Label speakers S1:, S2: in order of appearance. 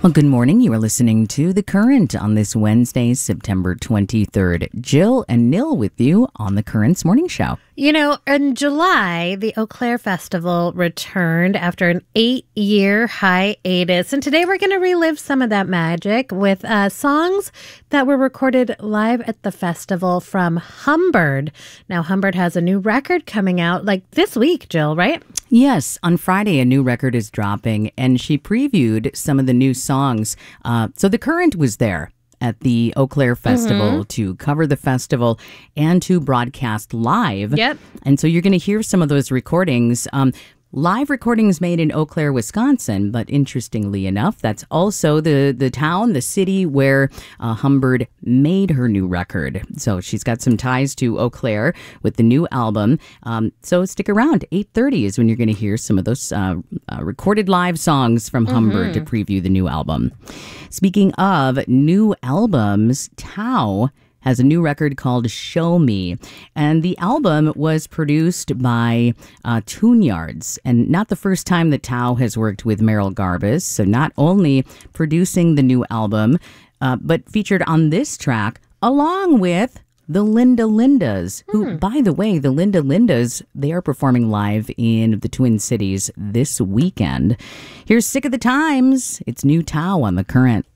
S1: Well, good morning. You are listening to The Current on this Wednesday, September 23rd. Jill and Nil with you on The Current's morning show.
S2: You know, in July, the Eau Claire Festival returned after an 8-year hiatus. And today we're going to relive some of that magic with songs that were recorded live at the festival from Humbird. Now, Humbird has a new record coming out like this week, Jill, right?
S1: Yes, on Friday, a new record is dropping, and she previewed some of the new songs. So The Current was there at the Eau Claire Festival to cover the festival and to broadcast live.
S2: Yep.
S1: And so you're going to hear some of those recordings. Live recordings made in Eau Claire, Wisconsin, but interestingly enough, that's also the town, the city where Humbird made her new record. So she's got some ties to Eau Claire with the new album. So stick around. 8:30 is when you're going to hear some of those recorded live songs from Humbird to preview the new album. Speaking of new albums, Tao has a new record called Show Me. And the album was produced by Tune Yards. And not the first time that Tao has worked with Merrill Garbus. So not only producing the new album, but featured on this track along with the Linda Lindas, who, by the way, the Linda Lindas, they are performing live in the Twin Cities this weekend. Here's Sick of the Times. It's new Tao on The Current.